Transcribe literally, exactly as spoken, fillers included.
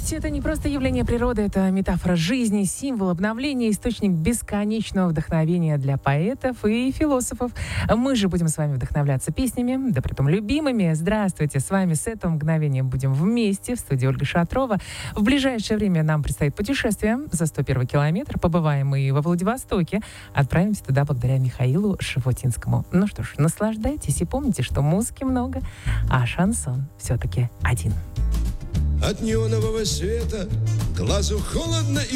Дождь — это не просто явление природы, это метафора жизни, символ обновления, источник бесконечного вдохновения для поэтов и философов. Мы же будем с вами вдохновляться песнями, да притом любимыми. Здравствуйте, с вами с этого мгновения будем вместе в студии Ольга Шатрова. В ближайшее время нам предстоит путешествие за сто первый километр. Побываем мы во Владивостоке. Отправимся туда благодаря Михаилу Шафутинскому. Ну что ж, наслаждайтесь и помните, что музыки много, а шансон все-таки один. От неонового света глазу холодно и